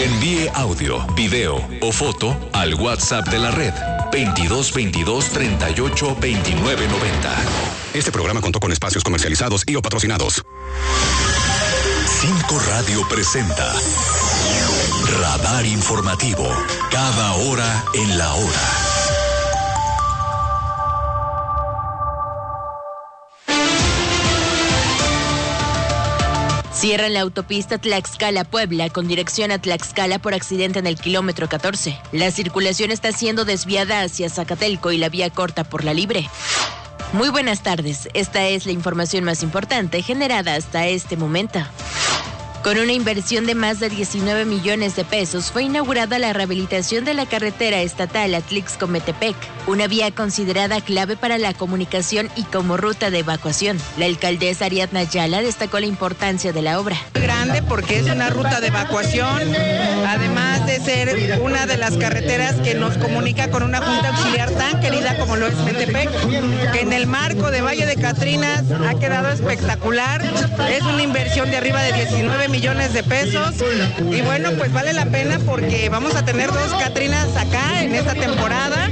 Envíe audio, video o foto al WhatsApp de la red 22 22 38 29 90. Este programa contó con espacios comercializados y o patrocinados. 5 Radio presenta Radar Informativo, cada hora en la hora. Cierran la autopista Tlaxcala-Puebla con dirección a Tlaxcala por accidente en el kilómetro 14. La circulación está siendo desviada hacia Zacatelco y la vía corta por La Libre. Muy buenas tardes, esta es la información más importante generada hasta este momento. Con una inversión de más de 19 millones de pesos, fue inaugurada la rehabilitación de la carretera estatal Atlixco-Metepec, una vía considerada clave para la comunicación y como ruta de evacuación. La alcaldesa Ariadna Ayala destacó la importancia de la obra. Grande porque es una ruta de evacuación, además de ser una de las carreteras que nos comunica con una junta auxiliar tan querida como lo es Metepec, que en el marco de Valle de Catrinas ha quedado espectacular. Es una inversión de arriba de 19 millones de pesos y bueno, pues vale la pena porque vamos a tener 2 Catrinas acá en esta temporada.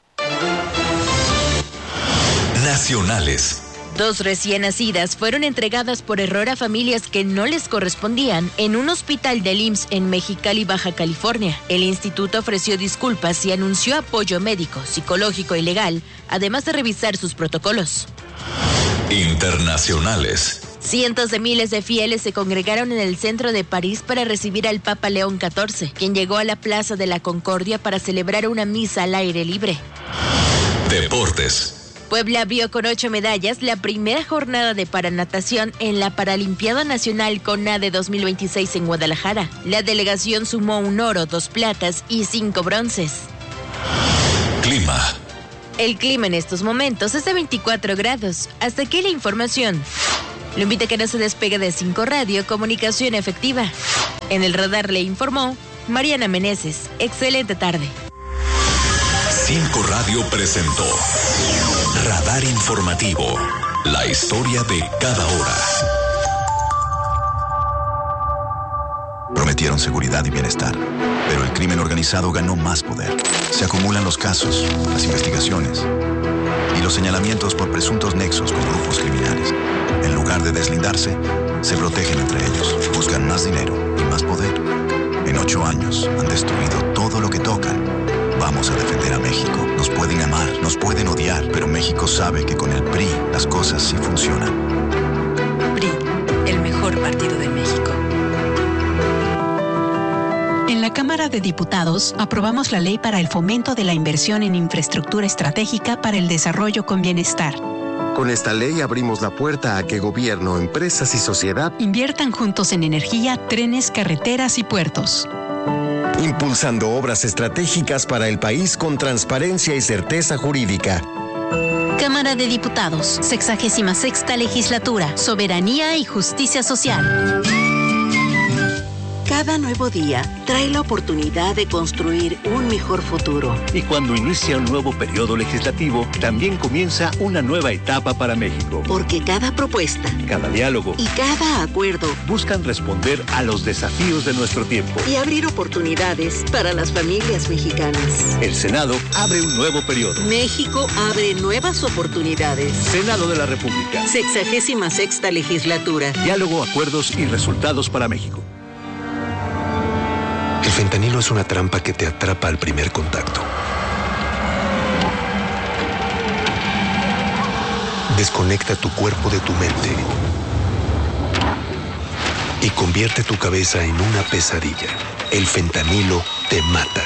Nacionales. 2 recién nacidas fueron entregadas por error a familias que no les correspondían en un hospital del IMSS en Mexicali, Baja California. El instituto ofreció disculpas y anunció apoyo médico, psicológico y legal, además de revisar sus protocolos. Internacionales. Cientos de miles de fieles se congregaron en el centro de París para recibir al Papa León XIV, quien llegó a la Plaza de la Concordia para celebrar una misa al aire libre. Deportes. Puebla vio con 8 medallas la primera jornada de paranatación en la Paralimpiada Nacional CONADE 2026 en Guadalajara. La delegación sumó 1 oro, 2 platas y 5 bronces. Clima. El clima en estos momentos es de 24 grados. Hasta aquí la información. Lo invito a que no se despegue de 5 Radio, comunicación efectiva. En el radar le informó Mariana Meneses. Excelente tarde. 5 Radio presentó Radar Informativo, la historia de cada hora. Prometieron seguridad y bienestar, pero el crimen organizado ganó más poder. Se acumulan los casos, las investigaciones y los señalamientos por presuntos nexos con grupos criminales. En lugar de deslindarse, se protegen entre ellos, buscan más dinero y más poder. En 8 años han destruido todo lo que tocan. Vamos a defender a México. Nos pueden amar, nos pueden odiar, pero México sabe que con el PRI las cosas sí funcionan. PRI, el mejor partido de México. En la Cámara de Diputados aprobamos la ley para el fomento de la inversión en infraestructura estratégica para el desarrollo con bienestar. Con esta ley abrimos la puerta a que gobierno, empresas y sociedad inviertan juntos en energía, trenes, carreteras y puertos. Impulsando obras estratégicas para el país con transparencia y certeza jurídica. Cámara de Diputados, 66ª Legislatura, Soberanía y Justicia Social. Cada nuevo día trae la oportunidad de construir un mejor futuro. Y cuando inicia un nuevo periodo legislativo, también comienza una nueva etapa para México. Porque cada propuesta, cada diálogo y cada acuerdo buscan responder a los desafíos de nuestro tiempo y abrir oportunidades para las familias mexicanas. El Senado abre un nuevo periodo. México abre nuevas oportunidades. Senado de la República. 66ª Legislatura. Diálogo, acuerdos y resultados para México. El fentanilo es una trampa que te atrapa al primer contacto. Desconecta tu cuerpo de tu mente y convierte tu cabeza en una pesadilla. El fentanilo te mata.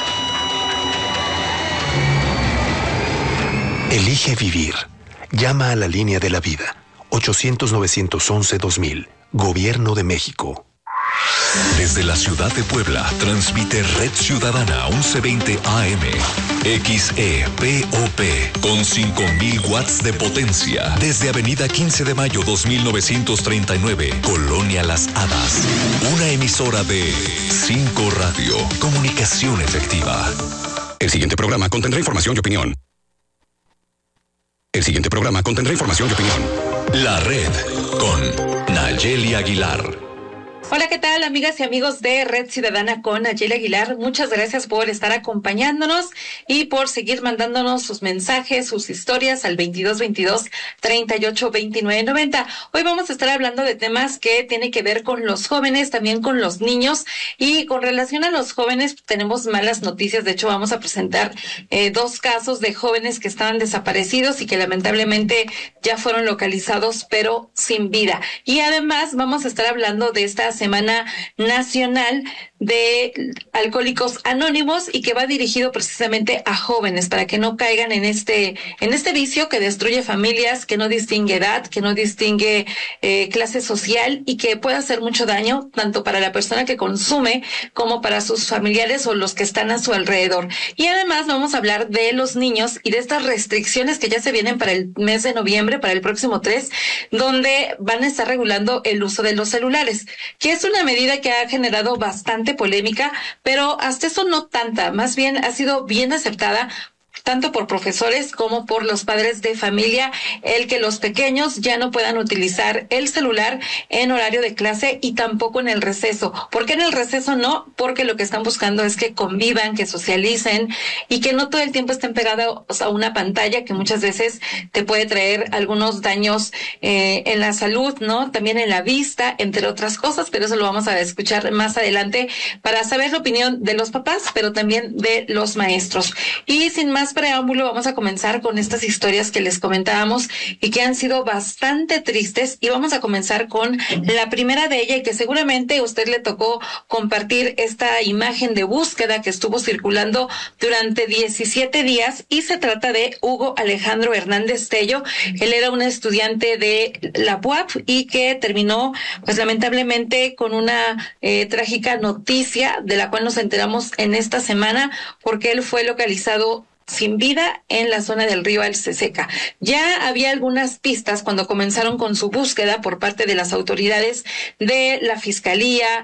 Elige vivir. Llama a la línea de la vida. 800-911-2000. Gobierno de México. Desde la ciudad de Puebla, transmite Red Ciudadana 1120 AM, XEPOP, con 5,000 watts de potencia. Desde Avenida 15 de Mayo 2939, Colonia Las Hadas. Una emisora de 5 Radio, comunicación efectiva. El siguiente programa contendrá información y opinión. La Red, con Nayeli Aguilar. Hola, ¿qué tal, amigas y amigos de Red Ciudadana con Nayeli Aguilar? Muchas gracias por estar acompañándonos y por seguir mandándonos sus mensajes, sus historias al 2222-382990. Hoy vamos a estar hablando de temas que tienen que ver con los jóvenes, también con los niños, y con relación a los jóvenes tenemos malas noticias. De hecho, vamos a presentar 2 casos de jóvenes que estaban desaparecidos y que lamentablemente ya fueron localizados, pero sin vida. Y además vamos a estar hablando de esta Semana Nacional de Alcohólicos Anónimos y que va dirigido precisamente a jóvenes para que no caigan en este vicio que destruye familias, que no distingue edad, que no distingue clase social y que puede hacer mucho daño tanto para la persona que consume como para sus familiares o los que están a su alrededor. Y además vamos a hablar de los niños y de estas restricciones que ya se vienen para el mes de noviembre, para el próximo 3, donde van a estar regulando el uso de los celulares, que es una medida que ha generado bastante polémica, pero hasta eso no tanta, más bien ha sido bien aceptada tanto por profesores como por los padres de familia, el que los pequeños ya no puedan utilizar el celular en horario de clase y tampoco en el receso. ¿Por qué en el receso no? Porque lo que están buscando es que convivan, que socialicen y que no todo el tiempo estén pegados a una pantalla que muchas veces te puede traer algunos daños en la salud, ¿no? También en la vista, entre otras cosas, pero eso lo vamos a escuchar más adelante para saber la opinión de los papás, pero también de los maestros. Y sin más preámbulo, vamos a comenzar con estas historias que les comentábamos y que han sido bastante tristes, y vamos a comenzar con la primera de ella, y que seguramente a usted le tocó compartir esta imagen de búsqueda que estuvo circulando durante 17 días, y se trata de Hugo Alejandro Hernández Tello. Él era un estudiante de la UAP y que terminó, pues lamentablemente, con una trágica noticia de la cual nos enteramos en esta semana, porque él fue localizado sin vida en la zona del río Alceseca. Ya había algunas pistas cuando comenzaron con su búsqueda por parte de las autoridades de la Fiscalía,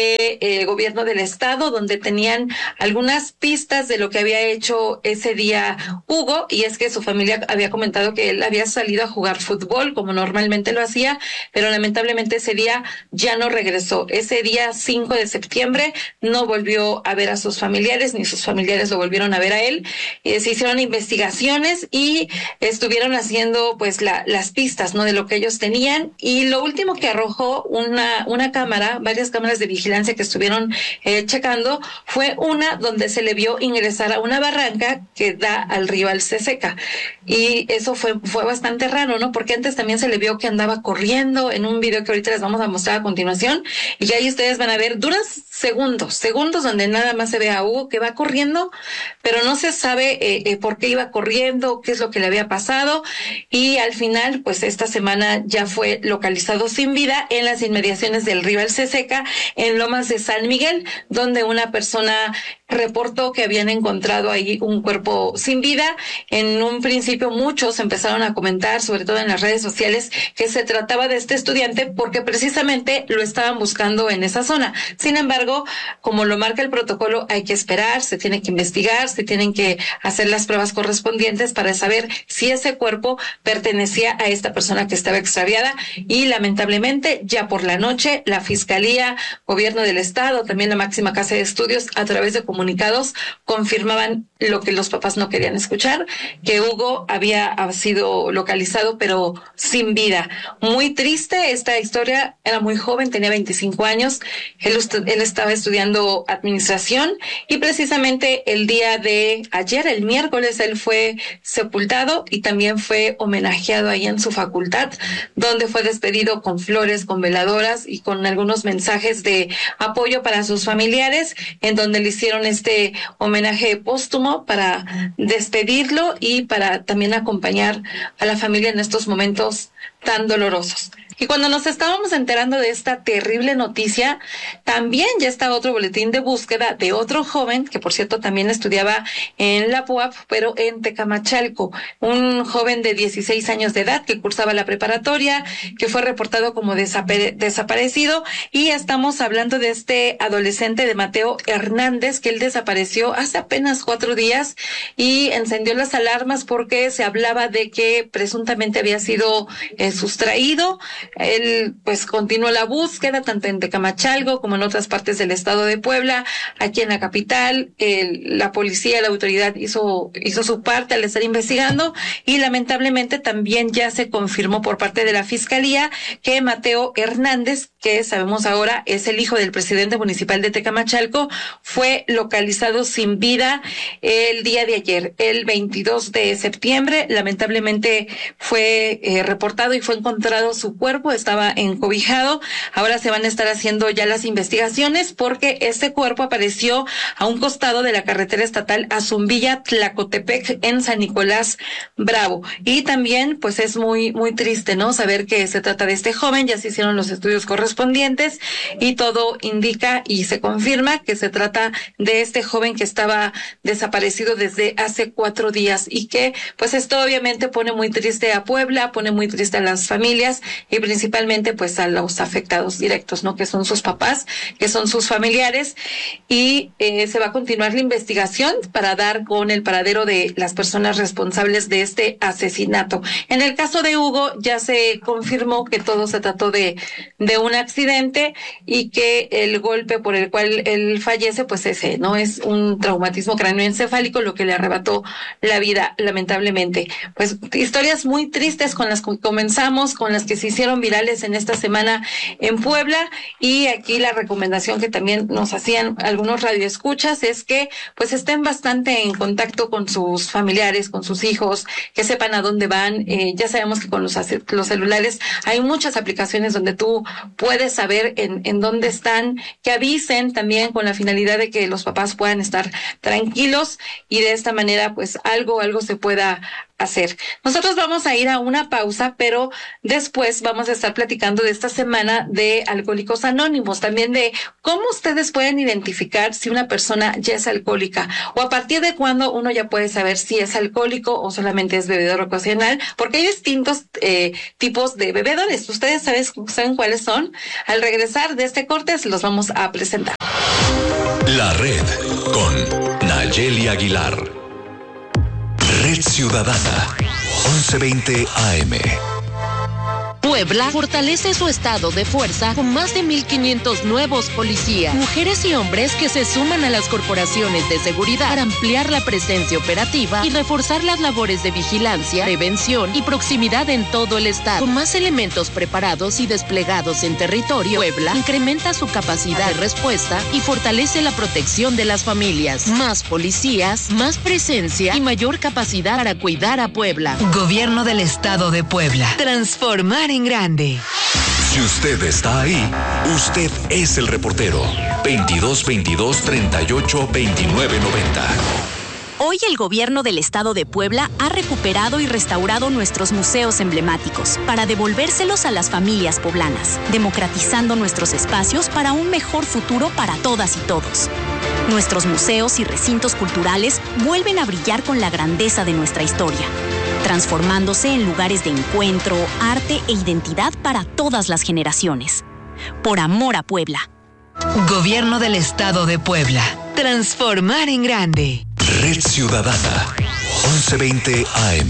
de Gobierno del Estado, donde tenían algunas pistas de lo que había hecho ese día Hugo, y es que su familia había comentado que él había salido a jugar fútbol como normalmente lo hacía, pero lamentablemente ese día ya no regresó. Ese día 5 de septiembre no volvió a ver a sus familiares, ni sus familiares lo volvieron a ver a él. Se hicieron investigaciones y estuvieron haciendo pues las pistas, ¿no?, de lo que ellos tenían, y lo último que arrojó una cámara, varias cámaras de vigilancia que estuvieron checando, fue una donde se le vio ingresar a una barranca que da al río Alceseca, y eso fue bastante raro, ¿no?, porque antes también se le vio que andaba corriendo en un video que ahorita les vamos a mostrar a continuación, y ahí ustedes van a ver duros segundos donde nada más se ve a Hugo que va corriendo, pero no se sabe por qué iba corriendo, qué es lo que le había pasado, y al final pues esta semana ya fue localizado sin vida en las inmediaciones del río Alceseca, en Lomas de San Miguel, donde una persona reportó que habían encontrado ahí un cuerpo sin vida. En un principio muchos empezaron a comentar, sobre todo en las redes sociales, que se trataba de este estudiante porque precisamente lo estaban buscando en esa zona. Sin embargo, como lo marca el protocolo, hay que esperar, se tiene que investigar, se tienen que hacer las pruebas correspondientes para saber si ese cuerpo pertenecía a esta persona que estaba extraviada, y lamentablemente ya por la noche la Fiscalía, Gobierno del Estado, también la máxima casa de estudios, a través de comunicados confirmaban lo que los papás no querían escuchar, que Hugo había sido localizado pero sin vida. Muy triste esta historia, era muy joven, tenía 25 años, él estaba estudiando administración, y precisamente el día de ayer, el miércoles, él fue sepultado y también fue homenajeado ahí en su facultad, donde fue despedido con flores, con veladoras y con algunos mensajes de apoyo para sus familiares, en donde le hicieron este homenaje póstumo para despedirlo y para también acompañar a la familia en estos momentos tan dolorosos. Y cuando nos estábamos enterando de esta terrible noticia, también ya estaba otro boletín de búsqueda de otro joven, que por cierto también estudiaba en la PUAP, pero en Tecamachalco, un joven de 16 años de edad que cursaba la preparatoria, que fue reportado como desaparecido, y estamos hablando de este adolescente de Mateo Hernández, que él desapareció hace apenas 4 días y encendió las alarmas porque se hablaba de que presuntamente había sido sustraído. Él pues continuó la búsqueda tanto en Tecamachalco como en otras partes del estado de Puebla. Aquí en la capital, la policía, la autoridad hizo su parte al estar investigando, y lamentablemente también ya se confirmó por parte de la Fiscalía que Mateo Hernández, que sabemos ahora es el hijo del presidente municipal de Tecamachalco, fue localizado sin vida el día de ayer, el 22 de septiembre. Lamentablemente fue reportado y fue encontrado su cuerpo, estaba encobijado. Ahora se van a estar haciendo ya las investigaciones porque este cuerpo apareció a un costado de la carretera estatal Azumbilla-Tlacotepec en San Nicolás Bravo. Y también pues es muy triste, ¿no?, saber que se trata de este joven. Ya se hicieron los estudios correspondientes y todo indica y se confirma que se trata de este joven que estaba desaparecido desde hace 4 días, y que pues esto obviamente pone muy triste a Puebla, pone muy triste a las familias y principalmente pues a los afectados directos, ¿no?, que son sus papás, que son sus familiares. Y se va a continuar la investigación para dar con el paradero de las personas responsables de este asesinato. En el caso de Hugo ya se confirmó que todo se trató de un accidente y que el golpe por el cual él fallece pues ese, ¿no?, es un traumatismo cráneoencefálico, lo que le arrebató la vida, lamentablemente. Pues historias muy tristes con las que comenzamos, con las que se hicieron virales en esta semana en Puebla. Y aquí la recomendación que también nos hacían algunos radioescuchas es que pues estén bastante en contacto con sus familiares, con sus hijos, que sepan a dónde van. Ya sabemos que con los celulares hay muchas aplicaciones donde tú puedes saber en dónde están, que avisen también con la finalidad de que los papás puedan estar tranquilos y de esta manera pues algo se pueda hacer. Nosotros vamos a ir a una pausa, pero después vamos a estar platicando de esta semana de Alcohólicos Anónimos, también de cómo ustedes pueden identificar si una persona ya es alcohólica, o a partir de cuándo uno ya puede saber si es alcohólico o solamente es bebedor ocasional, porque hay distintos tipos de bebedores. ¿Ustedes saben cuáles son? Al regresar de este corte se los vamos a presentar. La Red con Nayeli Aguilar. Red Ciudadana, 1120 AM. Puebla fortalece su estado de fuerza con más de 1,500 nuevos policías, mujeres y hombres que se suman a las corporaciones de seguridad para ampliar la presencia operativa y reforzar las labores de vigilancia, prevención y proximidad en todo el estado. Con más elementos preparados y desplegados en territorio, Puebla incrementa su capacidad de respuesta y fortalece la protección de las familias. Más policías, más presencia y mayor capacidad para cuidar a Puebla. Gobierno del Estado de Puebla. Transformar en grande. Si usted está ahí, usted es el reportero. 2222-382990. Hoy el gobierno del estado de Puebla ha recuperado y restaurado nuestros museos emblemáticos para devolvérselos a las familias poblanas, democratizando nuestros espacios para un mejor futuro para todas y todos. Nuestros museos y recintos culturales vuelven a brillar con la grandeza de nuestra historia, transformándose en lugares de encuentro, arte e identidad para todas las generaciones. Por amor a Puebla. Gobierno del Estado de Puebla. Transformar en grande. Red Ciudadana, 1120 AM.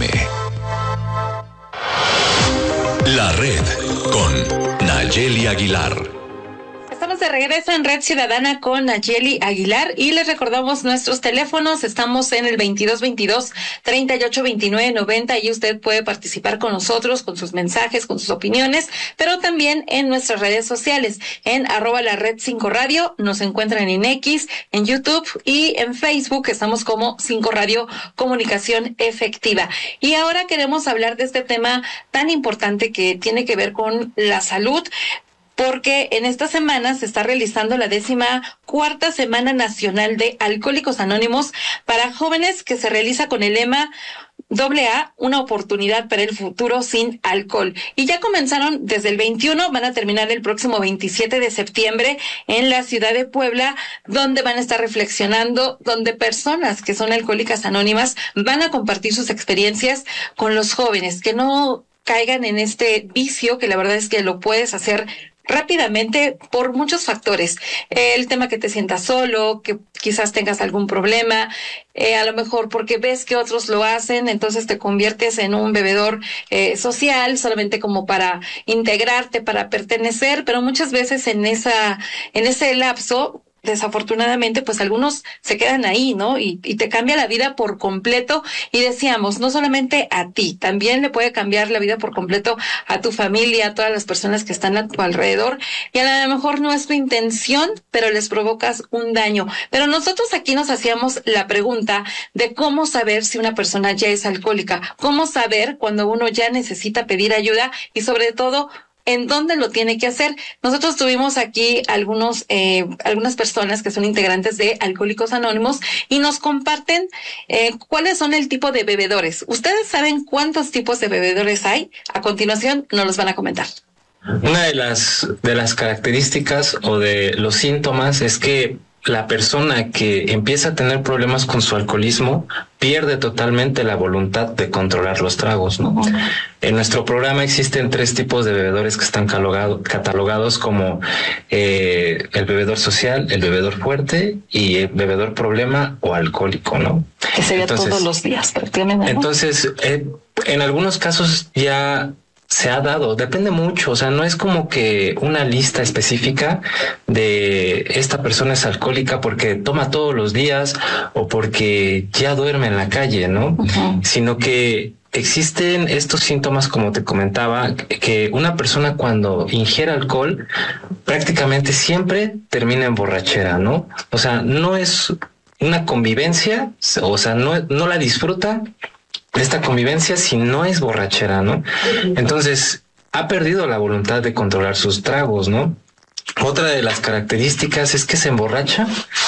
La Red con Nayeli Aguilar. Estamos de regreso en Red Ciudadana con Nayeli Aguilar y les recordamos nuestros teléfonos. Estamos en el 2222-382990 y usted puede participar con nosotros, con sus mensajes, con sus opiniones, pero también en nuestras redes sociales, en @lared5radio, nos encuentran en X, en YouTube y en Facebook. Estamos como 5 Radio Comunicación Efectiva. Y ahora queremos hablar de este tema tan importante que tiene que ver con la salud, porque en esta semana se está realizando la 14ª Semana Nacional de Alcohólicos Anónimos para jóvenes, que se realiza con el lema AA, una oportunidad para el futuro sin alcohol. Y ya comenzaron desde el 21, van a terminar el próximo 27 de septiembre en la ciudad de Puebla, donde van a estar reflexionando, donde personas que son alcohólicas anónimas van a compartir sus experiencias con los jóvenes, que no caigan en este vicio, que la verdad es que lo puedes hacer rápidamente por muchos factores. El tema que te sientas solo, que quizás tengas algún problema, a lo mejor porque ves que otros lo hacen, entonces te conviertes en un bebedor social, solamente como para integrarte, para pertenecer, pero muchas veces en ese lapso, desafortunadamente, pues algunos se quedan ahí, ¿no? Y te cambia la vida por completo. Y decíamos, no solamente a ti, también le puede cambiar la vida por completo a tu familia, a todas las personas que están a tu alrededor. Y a lo mejor no es tu intención, pero les provocas un daño. Pero nosotros aquí nos hacíamos la pregunta de cómo saber si una persona ya es alcohólica, cómo saber cuando uno ya necesita pedir ayuda y sobre todo, ¿en dónde lo tiene que hacer? Nosotros tuvimos aquí algunas personas que son integrantes de Alcohólicos Anónimos y nos comparten cuáles son el tipo de bebedores. ¿Ustedes saben cuántos tipos de bebedores hay? A continuación nos los van a comentar. Una de las características o de los síntomas es que la persona que empieza a tener problemas con su alcoholismo pierde totalmente la voluntad de controlar los tragos, ¿no? En nuestro programa existen 3 tipos de bebedores que están catalogados como el bebedor social, el bebedor fuerte y el bebedor problema o alcohólico, ¿no? Que sería todos los días prácticamente, ¿no? Entonces, en algunos casos ya se ha dado, depende mucho, o sea, no es como que una lista específica de esta persona es alcohólica porque toma todos los días o porque ya duerme en la calle, ¿no? Sino que existen estos síntomas, como te comentaba, que una persona cuando ingiere alcohol prácticamente siempre termina en borrachera, ¿no? O sea, no es una convivencia, o sea, no la disfruta esta convivencia si no es borrachera, ¿no? Entonces, ha perdido la voluntad de controlar sus tragos, ¿no? Otra de las características es que se emborracha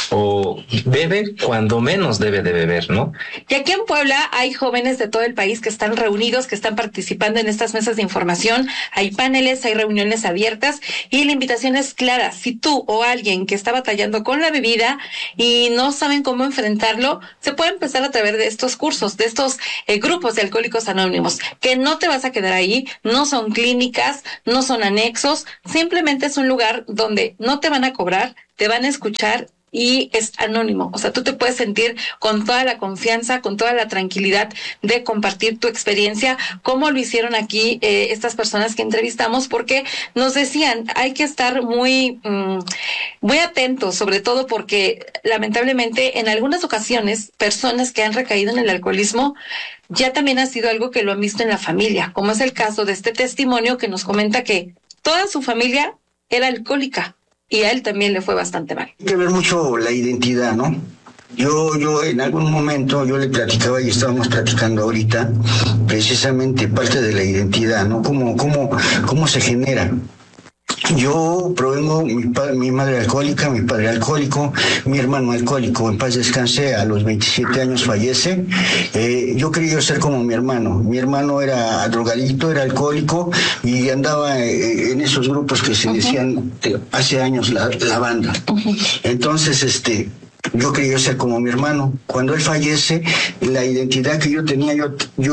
o bebe cuando menos debe de beber, ¿no? Y aquí en Puebla hay jóvenes de todo el país que están reunidos, que están participando en estas mesas de información. Hay paneles, hay reuniones abiertas y la invitación es clara. Si tú o alguien que está batallando con la bebida y no saben cómo enfrentarlo, se puede empezar a través de estos cursos, de estos grupos de Alcohólicos Anónimos, que no te vas a quedar ahí, no son clínicas, no son anexos, simplemente es un lugar donde no te van a cobrar, te van a escuchar y es anónimo. O sea, tú te puedes sentir con toda la confianza, con toda la tranquilidad de compartir tu experiencia, como lo hicieron aquí estas personas que entrevistamos, porque nos decían, hay que estar muy atentos, sobre todo porque lamentablemente en algunas ocasiones personas que han recaído en el alcoholismo ya también ha sido algo que lo han visto en la familia, como es el caso de este testimonio que nos comenta que toda su familia era alcohólica y a él también le fue bastante mal. Hay que ver mucho la identidad, ¿no? Yo en algún momento, yo le platicaba y estábamos platicando ahorita, precisamente parte de la identidad, ¿no? ¿Cómo se genera? Yo provengo, mi madre alcohólica, mi padre alcohólico, mi hermano alcohólico, en paz descanse, a los 27 años fallece. Yo quería ser como mi hermano. Mi hermano era drogadicto, era alcohólico y andaba en esos grupos que se decían hace años la banda. Entonces, yo quería ser como mi hermano. Cuando él fallece, la identidad que yo tenía, lo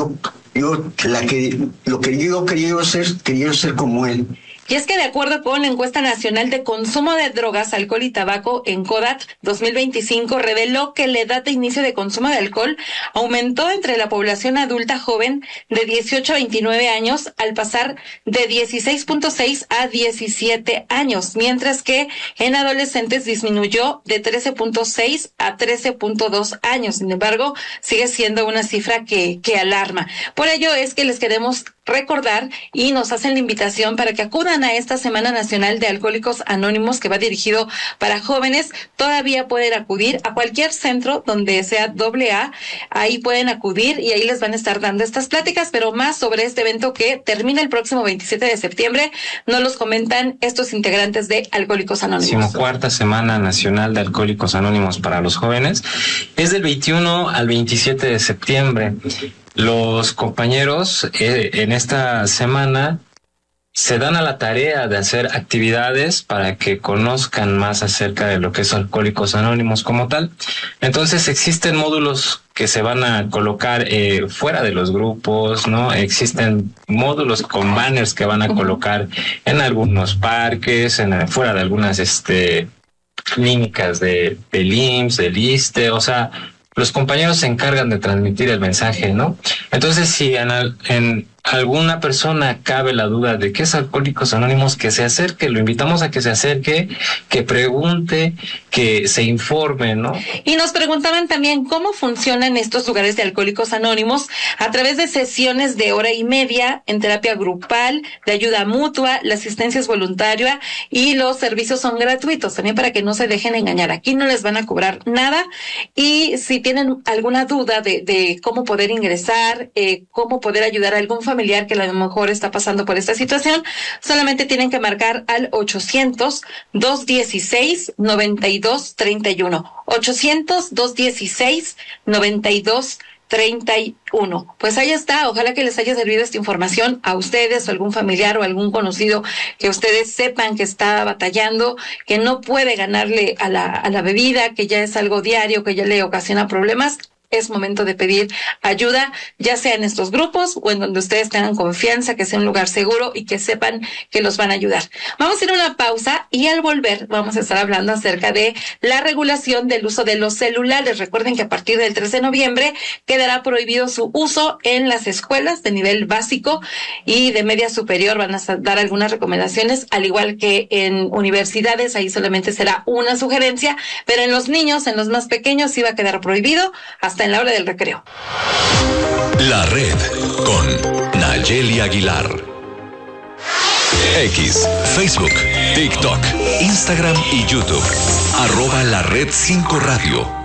que yo quería ser como él. Y es que de acuerdo con la encuesta nacional de consumo de drogas, alcohol y tabaco en CODAT 2025 reveló que la edad de inicio de consumo de alcohol aumentó entre la población adulta joven de 18 a 29 años al pasar de 16.6 a 17 años, mientras que en adolescentes disminuyó de 13.6 a 13.2 años. Sin embargo, sigue siendo una cifra que alarma. Por ello es que les queremos recordar y nos hacen la invitación para que acudan a esta Semana Nacional de Alcohólicos Anónimos que va dirigido para jóvenes. Todavía pueden acudir a cualquier centro donde sea AA, ahí pueden acudir y ahí les van a estar dando estas pláticas, pero más sobre este evento que termina el próximo 27 de septiembre, nos los comentan estos integrantes de Alcohólicos Anónimos. 14ª Semana Nacional de Alcohólicos Anónimos para los jóvenes es del 21 al 27 de septiembre. Los compañeros en esta semana se dan a la tarea de hacer actividades para que conozcan más acerca de lo que es Alcohólicos Anónimos como tal. Entonces existen módulos que se van a colocar fuera de los grupos, ¿no? Existen módulos con banners que van a colocar en algunos parques, fuera de algunas clínicas del IMSS, del ISSSTE, o sea, los compañeros se encargan de transmitir el mensaje, ¿no? Entonces, si en alguna persona cabe la duda de qué es Alcohólicos Anónimos, que se acerque, lo invitamos a que se acerque, que pregunte, que se informe, ¿no? Y nos preguntaban también cómo funcionan estos lugares de Alcohólicos Anónimos a través de sesiones de 1.5 horas en terapia grupal, de ayuda mutua, la asistencia es voluntaria y los servicios son gratuitos, también para que no se dejen engañar. Aquí no les van a cobrar nada, y si tienen alguna duda de cómo poder ingresar, cómo poder ayudar a algún familiar que a lo mejor está pasando por esta situación, solamente tienen que marcar al 800-216-9231. 800-216-9231. Pues ahí está, ojalá que les haya servido esta información a ustedes o algún familiar o algún conocido que ustedes sepan que está batallando, que no puede ganarle a la bebida, que ya es algo diario, que ya le ocasiona problemas. Es momento de pedir ayuda, ya sea en estos grupos o en donde ustedes tengan confianza, que sea un lugar seguro y que sepan que los van a ayudar. Vamos a ir a una pausa y al volver vamos a estar hablando acerca de la regulación del uso de los celulares. Recuerden que a partir del 3 de noviembre quedará prohibido su uso en las escuelas de nivel básico y de media superior. Van a dar algunas recomendaciones, al igual que en universidades, ahí solamente será una sugerencia, pero en los niños, en los más pequeños, sí va a quedar prohibido hasta en la hora del recreo. La Red con Nayeli Aguilar. X, Facebook, TikTok, Instagram y YouTube. @LaRed5 Radio.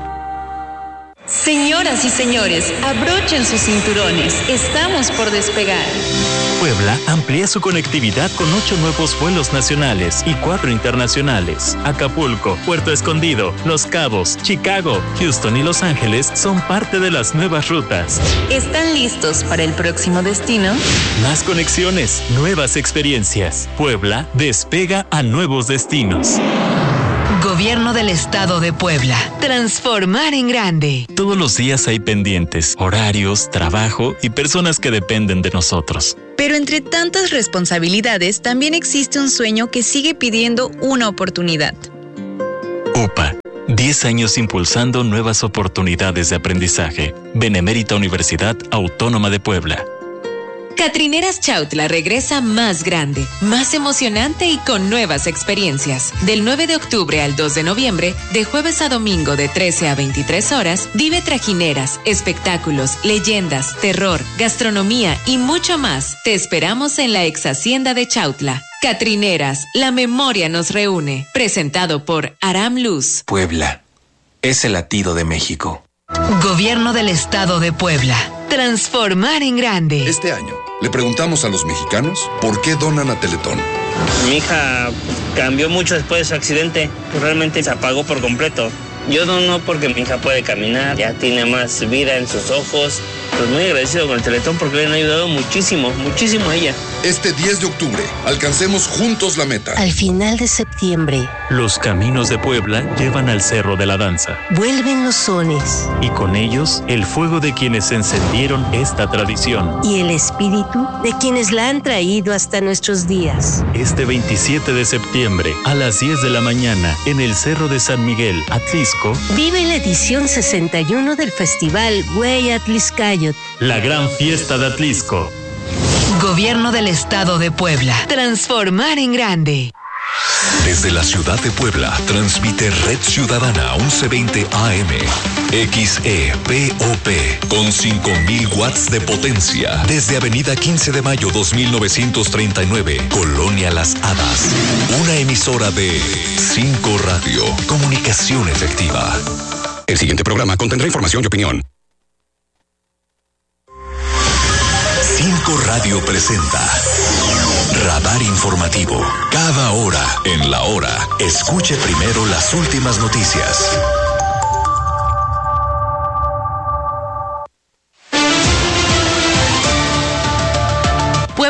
Señoras y señores, abrochen sus cinturones. Estamos por despegar. Puebla amplía su conectividad con 8 nuevos vuelos nacionales y 4 internacionales. Acapulco, Puerto Escondido, Los Cabos, Chicago, Houston y Los Ángeles son parte de las nuevas rutas. ¿Están listos para el próximo destino? Más conexiones, nuevas experiencias. Puebla despega a nuevos destinos. Gobierno del Estado de Puebla. Transformar en grande. Todos los días hay pendientes, horarios, trabajo y personas que dependen de nosotros. Pero entre tantas responsabilidades, también existe un sueño que sigue pidiendo una oportunidad. UPA. 10 años impulsando nuevas oportunidades de aprendizaje. Benemérita Universidad Autónoma de Puebla. Catrineras Chautla regresa más grande, más emocionante y con nuevas experiencias. Del 9 de octubre al 2 de noviembre, de jueves a domingo de 13 a 23 horas, vive trajineras, espectáculos, leyendas, terror, gastronomía y mucho más. Te esperamos en la ex hacienda de Chautla. Catrineras, la memoria nos reúne. Presentado por Aram Luz. Puebla es el latido de México. Gobierno del Estado de Puebla. Transformar en grande. Este año le preguntamos a los mexicanos por qué donan a Teletón. Mi hija cambió mucho después de su accidente. Realmente se apagó por completo. Yo dono porque mi hija puede caminar, ya tiene más vida en sus ojos. Pues muy agradecido con el Teletón porque le han ayudado muchísimo, muchísimo a ella. Este 10 de octubre, alcancemos juntos la meta. Al final de septiembre, los caminos de Puebla llevan al Cerro de la Danza. Vuelven los sones. Y con ellos, el fuego de quienes encendieron esta tradición. Y el espíritu de quienes la han traído hasta nuestros días. Este 27 de septiembre, a las 10 de la mañana, en el Cerro de San Miguel, Atlisco, vive la edición 61 del Festival Güey Atliscayot. La gran fiesta de Atlisco. Gobierno del Estado de Puebla. Transformar en grande. Desde la ciudad de Puebla, transmite Red Ciudadana 1120 AM. XEPOP, con 5000 watts de potencia. Desde Avenida 15 de Mayo 2939, Colonia Las Hadas. Una emisora de 5 Radio. Comunicación efectiva. El siguiente programa contendrá información y opinión. 5 Radio presenta Radar Informativo. Cada hora, en la hora, escuche primero las últimas noticias.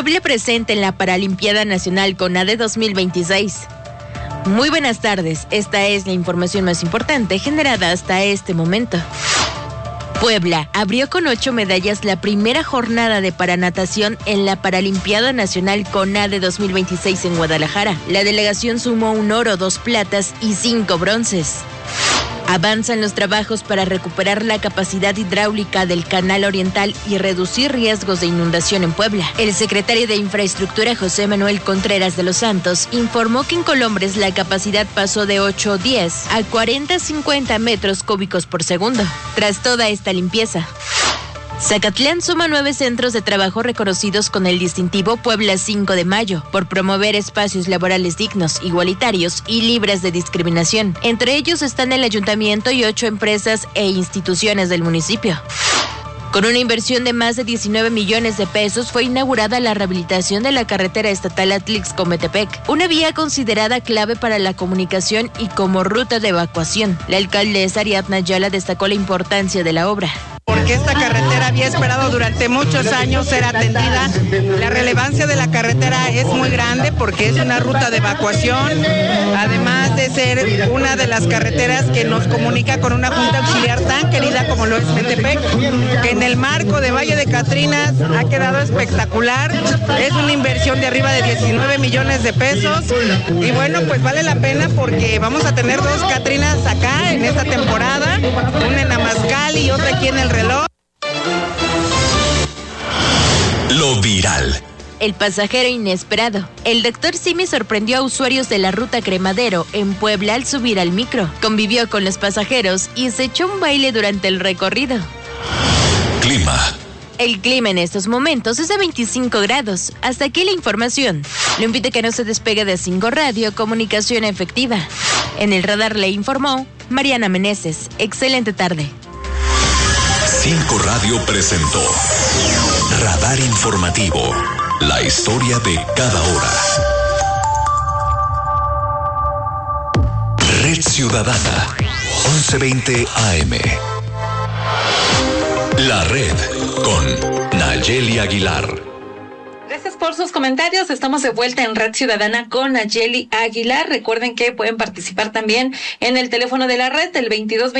Puebla presente en la Paralimpiada Nacional CONADE 2026. Muy buenas tardes, esta es la información más importante generada hasta este momento. Puebla abrió con 8 medallas la primera jornada de paranatación en la Paralimpiada Nacional CONADE 2026 en Guadalajara. La delegación sumó 1 oro, 2 platas y 5 bronces. Avanzan los trabajos para recuperar la capacidad hidráulica del Canal Oriental y reducir riesgos de inundación en Puebla. El secretario de Infraestructura, José Manuel Contreras de los Santos, informó que en Colombres la capacidad pasó de 8.10 a 40.50 metros cúbicos por segundo, tras toda esta limpieza. Zacatlán suma 9 centros de trabajo reconocidos con el distintivo Puebla 5 de Mayo por promover espacios laborales dignos, igualitarios y libres de discriminación. Entre ellos están el ayuntamiento y 8 empresas e instituciones del municipio. Con una inversión de más de 19 millones de pesos fue inaugurada la rehabilitación de la carretera estatal Atlixco-Metepec, una vía considerada clave para la comunicación y como ruta de evacuación. La alcaldesa Ariadna Ayala destacó la importancia de la obra. Porque esta carretera había esperado durante muchos años ser atendida. La relevancia de la carretera es muy grande porque es una ruta de evacuación, además de ser una de las carreteras que nos comunica con una junta auxiliar tan querida como lo es Metepec, que en el marco de Valle de Catrinas ha quedado espectacular. Es una inversión de arriba de 19 millones de pesos y bueno, pues vale la pena porque vamos a tener 2 Catrinas acá en esta temporada, una en Amazcal y otra aquí en el reloj. Lo viral. El pasajero inesperado. El doctor Simi sorprendió a usuarios de la ruta Cremadero en Puebla al subir al micro. Convivió con los pasajeros y se echó un baile durante el recorrido. Clima. El clima en estos momentos es de 25 grados. Hasta aquí la información. Lo invito a que no se despegue de 5 Radio, comunicación efectiva. En el radar le informó Mariana Meneses. Excelente tarde. 5 Radio presentó Radar Informativo, la historia de cada hora. Red Ciudadana, 11:20 AM. La Red con Nayeli Aguilar. Gracias por sus comentarios. Estamos de vuelta en Red Ciudadana con Nayeli Aguilar. Recuerden que pueden participar también en el teléfono de la red, el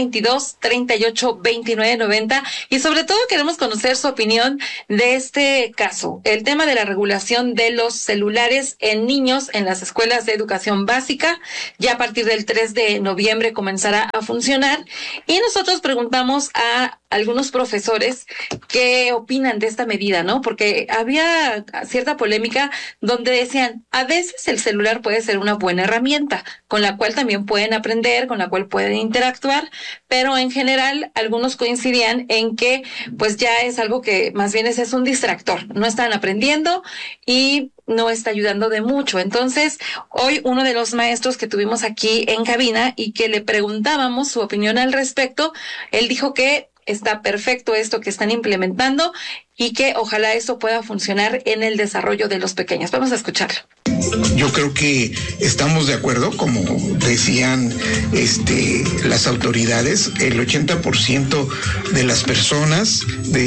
2222-382990. Y sobre todo queremos conocer su opinión de este caso. El tema de la regulación de los celulares en niños en las escuelas de educación básica. Ya a partir del 3 de noviembre comenzará a funcionar. Y nosotros preguntamos a algunos profesores qué opinan de esta medida, ¿no? Porque había cierta polémica donde decían, a veces el celular puede ser una buena herramienta, con la cual también pueden aprender, con la cual pueden interactuar, pero en general algunos coincidían en que pues ya es algo que más bien es un distractor, no están aprendiendo y no está ayudando de mucho. Entonces, hoy uno de los maestros que tuvimos aquí en cabina y que le preguntábamos su opinión al respecto, él dijo que está perfecto esto que están implementando y que ojalá eso pueda funcionar en el desarrollo de los pequeños. Vamos a escucharlo. Yo creo que estamos de acuerdo, como decían las autoridades, el 80% de las personas,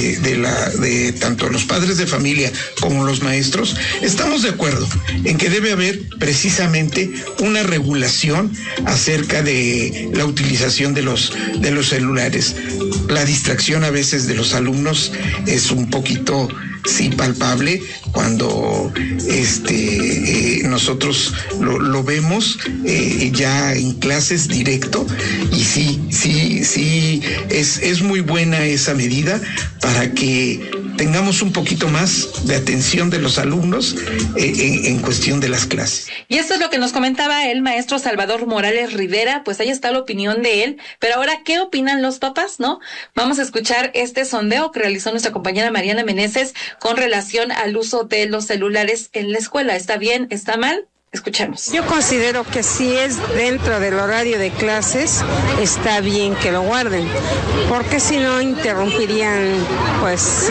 de tanto los padres de familia como los maestros, estamos de acuerdo en que debe haber precisamente una regulación acerca de la utilización de los celulares. La distracción a veces de los alumnos es un poquito sí palpable cuando nosotros lo vemos ya en clases directo y sí es muy buena esa medida para que tengamos un poquito más de atención de los alumnos en cuestión de las clases. Y esto es lo que nos comentaba el maestro Salvador Morales Rivera, pues ahí está la opinión de él, pero ahora, ¿qué opinan los papás, no? Vamos a escuchar este sondeo que realizó nuestra compañera Mariana Meneses con relación al uso de los celulares en la escuela. ¿Está bien? ¿Está mal? Escuchemos. Yo considero que si es dentro del horario de clases, está bien que lo guarden, porque si no interrumpirían pues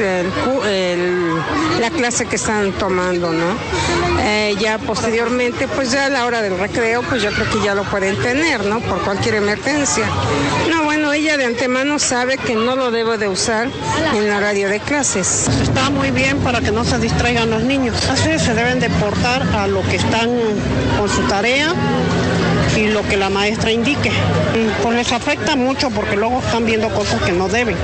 la clase que están tomando, ¿no? Ya posteriormente, pues ya a la hora del recreo, pues yo creo que ya lo pueden tener, ¿no? Por cualquier emergencia. No, bueno, ella de antemano sabe que no lo debo de usar en la horario de clases. Está muy bien para que no se distraigan los niños. Así se deben de portar a lo que están con su tarea y lo que la maestra indique. Pues les afecta mucho porque luego están viendo cosas que no deben,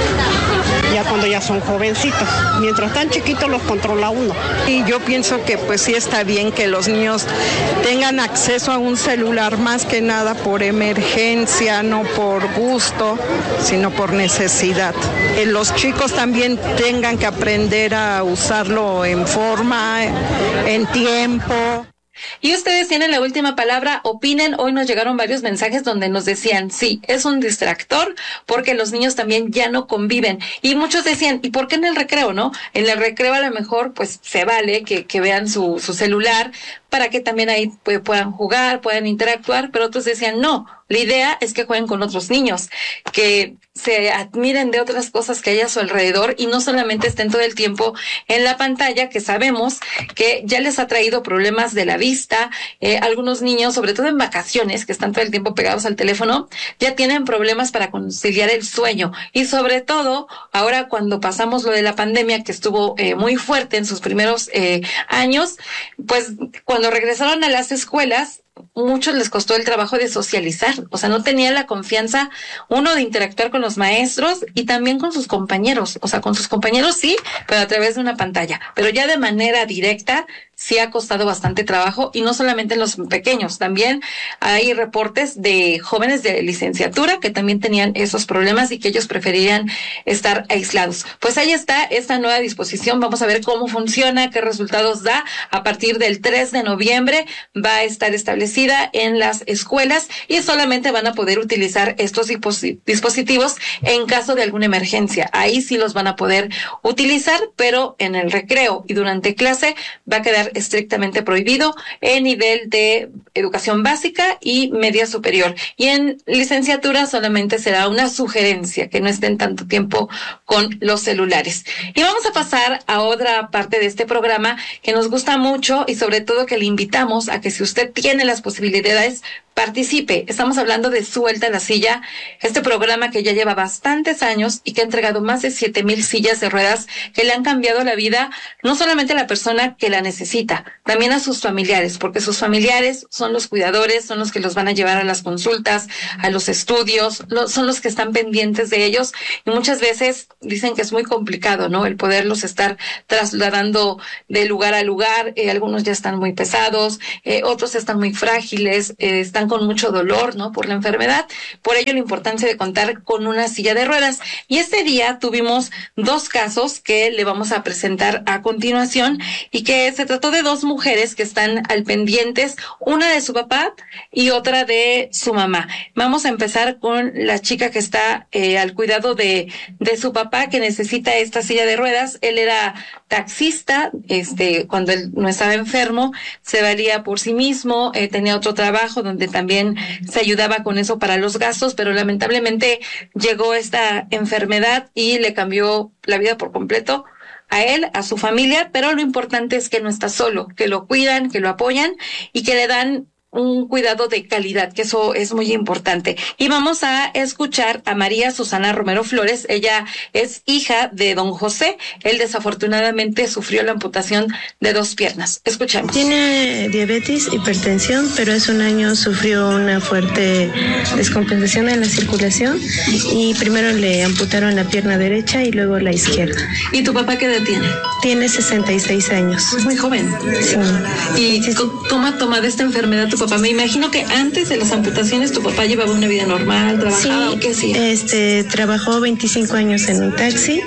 ya cuando ya son jovencitos. Mientras están chiquitos los controla uno. Y yo pienso que pues sí está bien que los niños tengan acceso a un celular más que nada por emergencia, no por gusto, sino por necesidad. Los chicos también tengan que aprender a usarlo en forma, en tiempo. Y ustedes tienen la última palabra, opinen. Hoy nos llegaron varios mensajes donde nos decían, sí, es un distractor porque los niños también ya no conviven. Y muchos decían, ¿y por qué en el recreo, no? En el recreo a lo mejor pues se vale que vean su celular para que también ahí puedan jugar, puedan interactuar, pero otros decían, no, la idea es que jueguen con otros niños, que se admiren de otras cosas que hay a su alrededor y no solamente estén todo el tiempo en la pantalla, que sabemos que ya les ha traído problemas de la vista. Algunos niños, sobre todo en vacaciones, que están todo el tiempo pegados al teléfono, ya tienen problemas para conciliar el sueño. Y sobre todo, ahora cuando pasamos lo de la pandemia, que estuvo muy fuerte en sus primeros años, pues cuando regresaron a las escuelas, muchos les costó el trabajo de socializar, o sea, no tenían la confianza, uno, de interactuar con los maestros y también con sus compañeros, o sea, con sus compañeros sí, pero a través de una pantalla, pero ya de manera directa sí ha costado bastante trabajo, y no solamente en los pequeños, también hay reportes de jóvenes de licenciatura que también tenían esos problemas y que ellos preferían estar aislados. Pues ahí está esta nueva disposición, vamos a ver cómo funciona, qué resultados da. A partir del 3 de noviembre va a estar establecida en las escuelas y solamente van a poder utilizar estos dispositivos en caso de alguna emergencia. Ahí sí los van a poder utilizar, pero en el recreo y durante clase va a quedar estrictamente prohibido en nivel de educación básica y media superior. Y en licenciatura solamente será una sugerencia que no estén tanto tiempo con los celulares. Y vamos a pasar a otra parte de este programa que nos gusta mucho y sobre todo que le invitamos a que, si usted tiene las posibilidades, participe. Estamos hablando de Suelta la Silla, este programa que ya lleva bastantes años y que ha entregado más de 7,000 sillas de ruedas que le han cambiado la vida, no solamente a la persona que la necesita, también a sus familiares, porque sus familiares son los cuidadores, son los que los van a llevar a las consultas, a los estudios, son los que están pendientes de ellos, y muchas veces dicen que es muy complicado, ¿no?, el poderlos estar trasladando de lugar a lugar. Algunos ya están muy pesados, otros están muy frágiles, están con mucho dolor, ¿no?, por la enfermedad. Por ello la importancia de contar con una silla de ruedas. Y este día tuvimos 2 casos que le vamos a presentar a continuación, y que se trató de 2 mujeres que están al pendientes, una de su papá y otra de su mamá. Vamos a empezar con la chica que está al cuidado de su papá, que necesita esta silla de ruedas. Él era taxista, cuando él no estaba enfermo, se valía por sí mismo, tenía otro trabajo donde también se ayudaba con eso para los gastos, pero lamentablemente llegó esta enfermedad y le cambió la vida por completo a él, a su familia. Pero lo importante es que no está solo, que lo cuidan, que lo apoyan y que le dan un cuidado de calidad, que eso es muy importante. Y vamos a escuchar a María Susana Romero Flores. Ella es hija de don José. Él desafortunadamente sufrió la amputación de 2 piernas. Escuchamos. Tiene diabetes, hipertensión, pero hace un año sufrió una fuerte descompensación en la circulación y primero le amputaron la pierna derecha y luego la izquierda. ¿Y tu papá qué edad tiene? Tiene 66 años. Es muy joven. Sí. ¿Y cómo ha tomado esta enfermedad tu papá? Me imagino que antes de las amputaciones tu papá llevaba una vida normal, trabajaba, ¿o qué hacía? Trabajó 25 años en un taxi,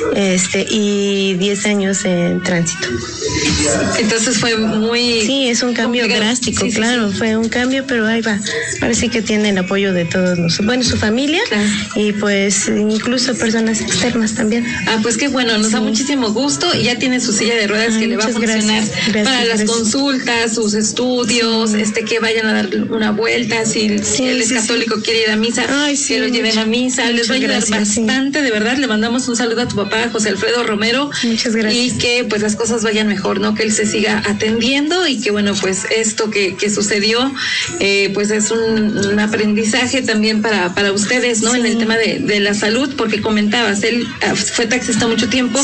y 10 años en tránsito. Entonces fue muy... Sí, es un cambio complicado. Drástico, sí, claro, sí. Fue un cambio, pero ahí va. Ahora sí que tiene el apoyo de todos nosotros, bueno, su familia, claro. Y pues incluso personas externas también. Pues qué bueno, nos da muchísimo gusto, y ya tiene su silla de ruedas que le va a funcionar gracias, para las consultas, sus estudios, que vayan a dar una vuelta, si él es católico, quiere ir a misa, que lo lleven a misa, les va a ayudar bastante, de verdad. Le mandamos un saludo a tu papá, José Alfredo Romero. Muchas gracias. Y que pues las cosas vayan mejor, ¿no? Que él se siga atendiendo y que bueno, pues esto que sucedió, pues es un aprendizaje también para ustedes, ¿no? En el tema de la salud, porque comentabas, él fue taxista mucho tiempo,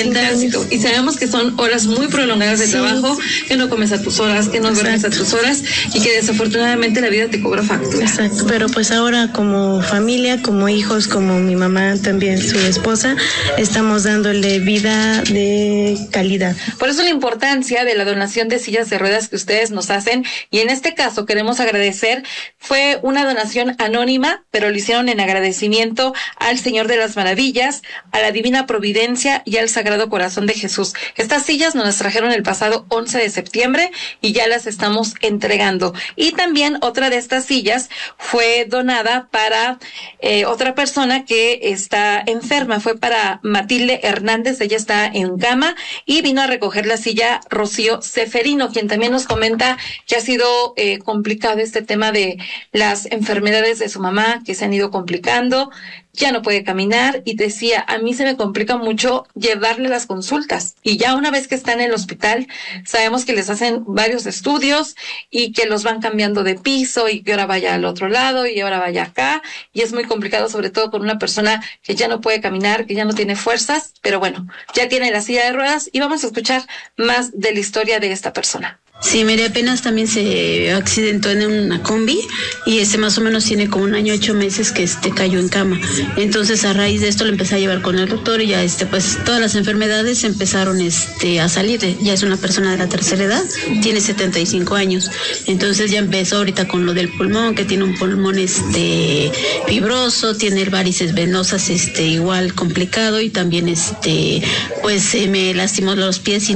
y sabemos que son horas muy prolongadas de trabajo, que no comes a tus horas, que no duermes a tus horas y que desafortunadamente la vida te cobra factura. Exacto, pero pues ahora como familia, como hijos, como mi mamá también, su esposa, estamos dándole vida de calidad. Por eso la importancia de la donación de sillas de ruedas que ustedes nos hacen, y en este caso queremos agradecer, fue una donación anónima, pero lo hicieron en agradecimiento al Señor de las Maravillas, a la Divina Providencia y al Sagrado Corazón de Jesús. Estas sillas nos las trajeron el pasado 11 de septiembre y ya las estamos entregando. Y también otra de estas sillas fue donada para otra persona que está enferma, fue para Matilde Hernández, ella está en cama, y vino a recoger la silla Rocío Seferino, quien también nos comenta que ha sido complicado este tema de las enfermedades de su mamá, que se han ido complicando, ya no puede caminar, y decía, a mí se me complica mucho llevarle las consultas, y ya una vez que está en el hospital, sabemos que les hacen varios estudios y que los van cambiando de piso y que ahora vaya al otro lado y ahora vaya acá, y es muy complicado, sobre todo con una persona que ya no puede caminar, que ya no tiene fuerzas, pero bueno, ya tiene la silla de ruedas y vamos a escuchar más de la historia de esta persona. Sí, mire, apenas también se accidentó en una combi y más o menos tiene como 1 año 8 meses que cayó en cama. Entonces a raíz de esto lo empecé a llevar con el doctor y ya pues todas las enfermedades empezaron a salir. Ya es una persona de la tercera edad, tiene 75 años. Entonces ya empezó ahorita con lo del pulmón, que tiene un pulmón fibroso, tiene varices venosas igual complicado, y también pues se me lastimó los pies y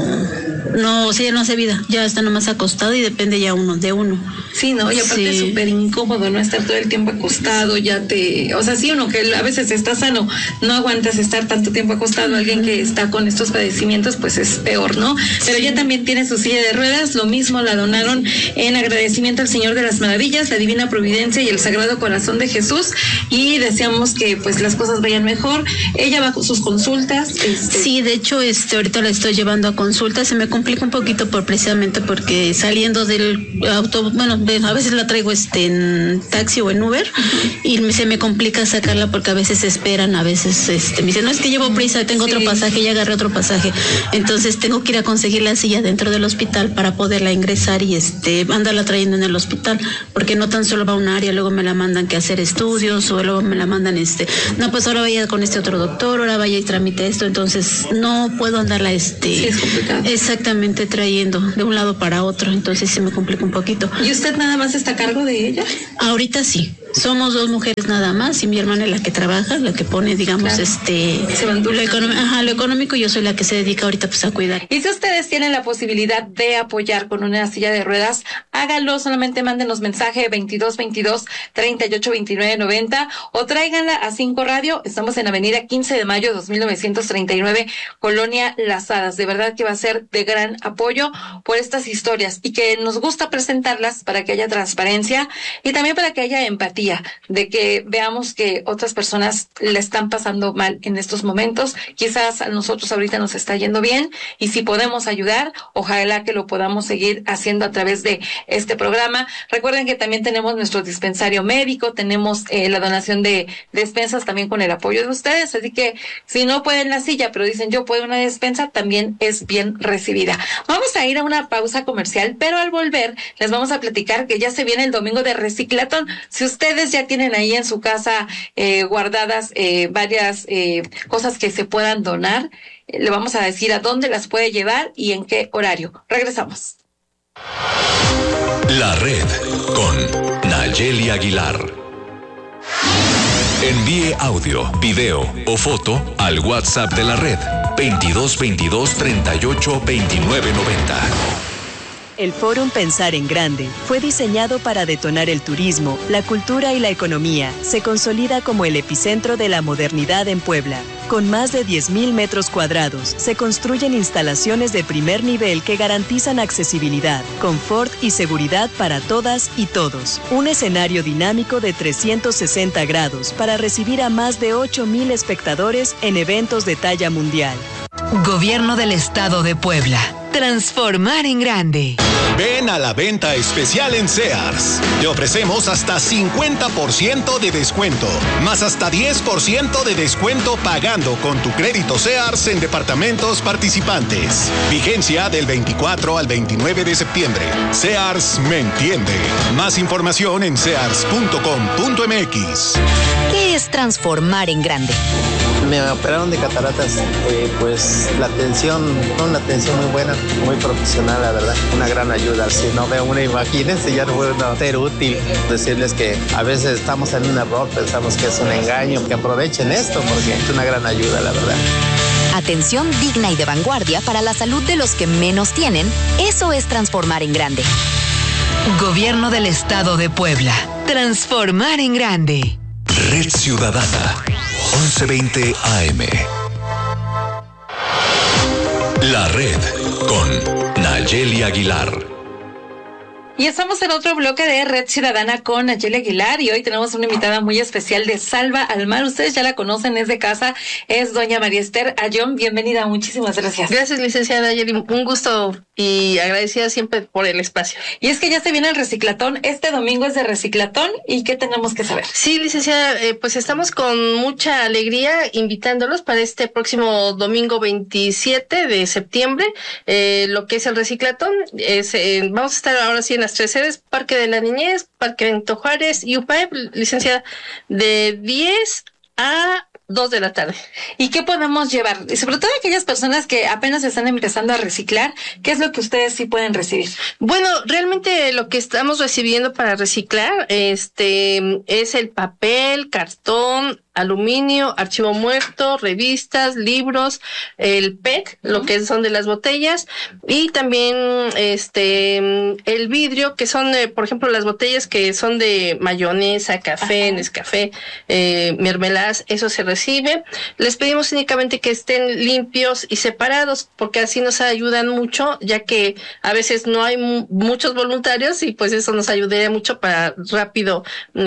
no hace vida. Ya está nomás acostado y depende ya de uno. Sí, ¿no? Y aparte es súper incómodo, ¿no? Estar todo el tiempo acostado, o sea, sí, uno que a veces está sano, no aguantas estar tanto tiempo acostado. Alguien que está con estos padecimientos, pues es peor, ¿no? Pero ya también tiene su silla de ruedas, lo mismo la donaron en agradecimiento al Señor de las Maravillas, la Divina Providencia y el Sagrado Corazón de Jesús, y deseamos que pues las cosas vayan mejor. Ella va con sus consultas. Sí, de hecho, ahorita la estoy llevando a consultas, se me complica un poquito precisamente porque saliendo del auto, a veces la traigo en taxi o en Uber, y se me complica sacarla porque a veces esperan, a veces me dicen, no, es que llevo prisa, tengo otro pasaje, ya agarré otro pasaje, entonces tengo que ir a conseguir la silla dentro del hospital para poderla ingresar y andarla trayendo en el hospital, porque no tan solo va a un área, luego me la mandan que hacer estudios, o luego me la mandan no, pues ahora vaya con otro doctor, ahora vaya y tramite esto, entonces no puedo andarla es complicado. Exactamente trayendo de un lado para otro, entonces se me complica un poquito. ¿Y usted nada más está a cargo de ella? Ahorita sí, somos 2 mujeres nada más, y mi hermana es la que trabaja, la que pone, digamos, lo económico, y yo soy la que se dedica ahorita pues a cuidar. Y si ustedes tienen la posibilidad de apoyar con una silla de ruedas, háganlo, solamente mándenos mensaje 2222-382990 o tráiganla a 5 Radio. Estamos en Avenida 15 de Mayo 2939, Colonia Las Hadas. De verdad que va a ser de gran apoyo por estas historias, y que nos gusta presentarlas para que haya transparencia y también para que haya empatía, de que veamos que otras personas le están pasando mal en estos momentos. Quizás a nosotros ahorita nos está yendo bien, y si podemos ayudar, ojalá que lo podamos seguir haciendo a través de este programa. Recuerden que también tenemos nuestro dispensario médico, tenemos la donación de despensas también con el apoyo de ustedes, así que si no pueden la silla, pero dicen yo puedo una despensa, también es bien recibida. Vamos a ir a una pausa comercial, pero al volver les vamos a platicar que ya se viene el domingo de Reciclatón. Si ustedes ya tienen ahí en su casa guardadas varias cosas que se puedan donar, le vamos a decir a dónde las puede llevar y en qué horario. Regresamos. La Red con Nayeli Aguilar. Envíe audio, video o foto al WhatsApp de la Red 2222 38 29 90. El Fórum Pensar en Grande fue diseñado para detonar el turismo, la cultura y la economía. Se consolida como el epicentro de la modernidad en Puebla. Con más de 10,000 metros cuadrados, se construyen instalaciones de primer nivel que garantizan accesibilidad, confort y seguridad para todas y todos. Un escenario dinámico de 360 grados para recibir a más de 8,000 espectadores en eventos de talla mundial. Gobierno del Estado de Puebla. Transformar en grande. Ven a la venta especial en Sears. Te ofrecemos hasta 50% de descuento, más hasta 10% de descuento pagando con tu crédito Sears en departamentos participantes. Vigencia del 24 al 29 de septiembre. Sears me entiende. Más información en sears.com.mx. ¿Qué es transformar en grande? Me operaron de cataratas, pues la atención, una atención muy buena, muy profesional, la verdad, una gran ayuda. Si no veo una, imagínense, ya no puedo ser útil. Decirles que a veces estamos en un error, pensamos que es un engaño, que aprovechen esto porque es una gran ayuda, la verdad. Atención digna y de vanguardia para la salud de los que menos tienen, eso es transformar en grande. Gobierno del Estado de Puebla. Transformar en grande. Red Ciudadana. 1120 AM. La Red con Nayeli Aguilar. Y estamos en otro bloque de Red Ciudadana con Nayeli Aguilar y hoy tenemos una invitada muy especial de Salva al Mar. Ustedes ya la conocen, es de casa, es doña María Esther Ayón. Bienvenida, muchísimas gracias. Gracias, licenciada Nayeli, un gusto y agradecida siempre por el espacio. Y es que ya se viene el reciclatón, este domingo es de reciclatón y ¿qué tenemos que saber? Sí, licenciada, pues estamos con mucha alegría invitándolos para este próximo domingo 27 de septiembre, lo que es el reciclatón. Vamos a estar ahora sí en las tres sedes, Parque de la Niñez, Parque Benito Juárez y UPAEP, licenciada, de 10 a 2 de la tarde. ¿Y qué podemos llevar? Y sobre todo aquellas personas que apenas están empezando a reciclar, ¿qué es lo que ustedes sí pueden recibir? Bueno, realmente lo que estamos recibiendo para reciclar, es el papel, cartón, aluminio, archivo muerto, revistas, libros, el PET, lo que son de las botellas, y también el vidrio, que son, por ejemplo, las botellas que son de mayonesa, café, Nescafé, mermeladas, eso se recibe. Les pedimos únicamente que estén limpios y separados, porque así nos ayudan mucho, ya que a veces no hay muchos voluntarios y pues eso nos ayudaría mucho para rápido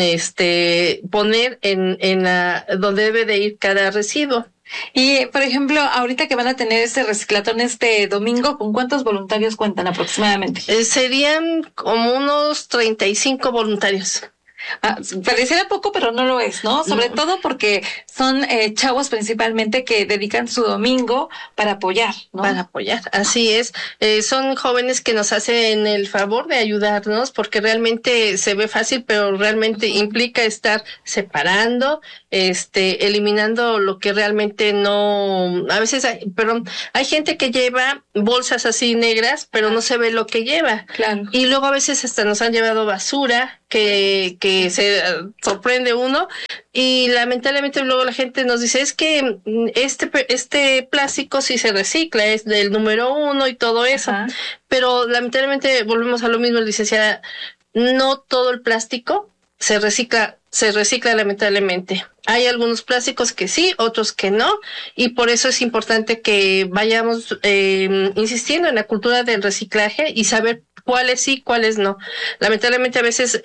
poner en la donde debe de ir cada residuo. Y, por ejemplo, ahorita que van a tener este reciclatón este domingo, ¿con cuántos voluntarios cuentan aproximadamente? Serían como unos 35 voluntarios. Pareciera poco, pero no lo es, ¿no? Sobre todo porque son chavos principalmente que dedican su domingo para apoyar, ¿no? Para apoyar, así es. Son jóvenes que nos hacen el favor de ayudarnos porque realmente se ve fácil, pero realmente implica estar separando, eliminando lo que realmente no... A veces hay gente que lleva bolsas así negras, pero no se ve lo que lleva. Claro. Y luego a veces hasta nos han llevado basura que se sorprende uno y lamentablemente luego la gente nos dice es que este plástico sí se recicla, es del número 1 y todo eso. Ajá. Pero lamentablemente volvemos a lo mismo, licenciada, no todo el plástico se recicla lamentablemente. Hay algunos plásticos que sí, otros que no, y por eso es importante que vayamos insistiendo en la cultura del reciclaje y saber cuáles sí, cuáles no. Lamentablemente a veces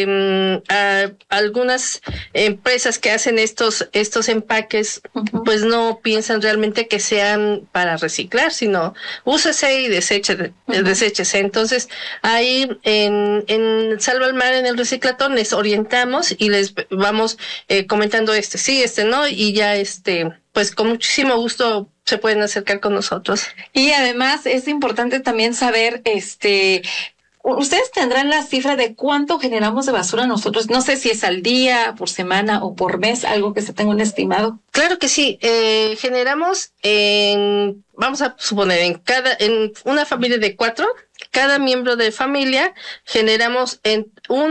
algunas empresas que hacen estos empaques pues no piensan realmente que sean para reciclar, sino úsese y deséchese. Entonces ahí en Salva al Mar, en el reciclatón, les orientamos y les vamos comentando sí, no, y ya pues con muchísimo gusto se pueden acercar con nosotros. Y además es importante también saber, ustedes tendrán la cifra de cuánto generamos de basura nosotros, no sé si es al día, por semana o por mes, algo que se tenga un estimado. Claro que sí, generamos vamos a suponer, en una familia de 4, cada miembro de familia generamos en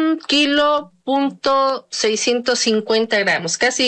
1,650 gramos, casi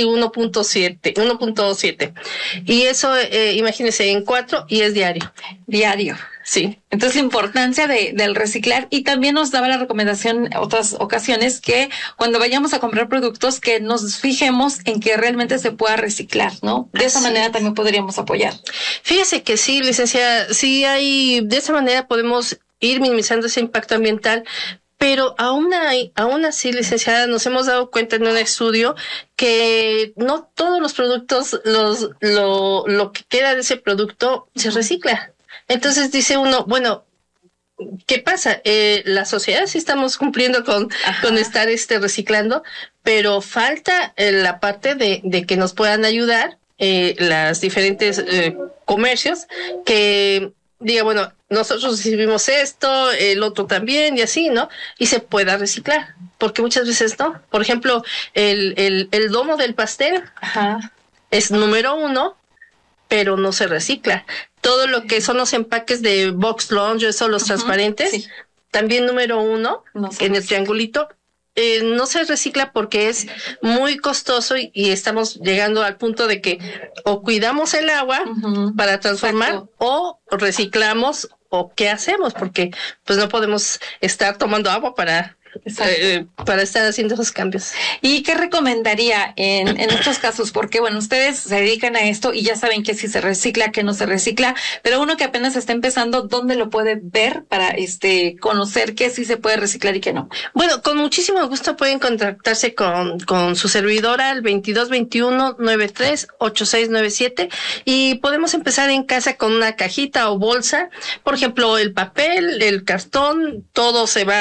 1.7. Y eso, imagínense, en 4 y es diario. Diario. Sí, entonces la importancia del reciclar, y también nos daba la recomendación en otras ocasiones que cuando vayamos a comprar productos que nos fijemos en que realmente se pueda reciclar, ¿no? De esa manera también podríamos apoyar. Fíjese que sí, licenciada, de esa manera podemos ir minimizando ese impacto ambiental. Pero aún así, licenciada, nos hemos dado cuenta en un estudio que no todos los productos, lo que queda de ese producto se recicla. Entonces dice uno, bueno, ¿qué pasa? La sociedad sí estamos cumpliendo con estar reciclando, pero falta la parte de que nos puedan ayudar las diferentes comercios que diga, bueno, nosotros recibimos esto, el otro también, y así, ¿no? Y se pueda reciclar, porque muchas veces no. Por ejemplo, el domo del pastel es número 1, pero no se recicla. Todo lo que son los empaques de box lunch, eso, los transparentes, también número 1, en el triangulito, no se recicla porque es muy costoso y estamos llegando al punto de que o cuidamos el agua para transformar o reciclamos o qué hacemos, porque pues no podemos estar tomando agua para estar haciendo esos cambios. ¿Y qué recomendaría en estos casos? Porque bueno, ustedes se dedican a esto y ya saben que si se recicla, que no se recicla, pero uno que apenas está empezando, ¿dónde lo puede ver para conocer que sí se puede reciclar y que no? Bueno, con muchísimo gusto pueden contactarse con su servidora al 2221-93-8697 y podemos empezar en casa con una cajita o bolsa. Por ejemplo, el papel, el cartón, todo se va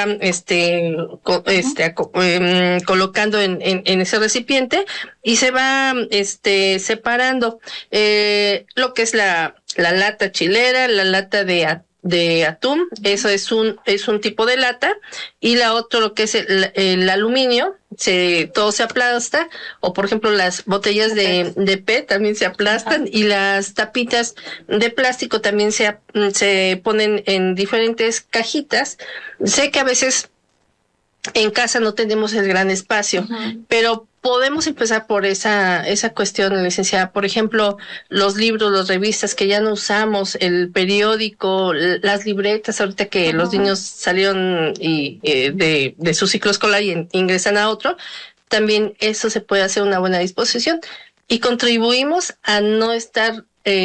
colocando en ese recipiente y se va separando lo que es la lata chilera, la lata de atún, eso es un tipo de lata, y la otra lo que es el aluminio, todo se aplasta, o por ejemplo las botellas de PET también se aplastan, y las tapitas de plástico también se ponen en diferentes cajitas. Sé que a veces en casa no tenemos el gran espacio, pero podemos empezar por esa cuestión, licenciada. Por ejemplo, los libros, las revistas que ya no usamos, el periódico, las libretas, ahorita que los niños salieron de su ciclo escolar y ingresan a otro, también eso se puede hacer una buena disposición y contribuimos a no estar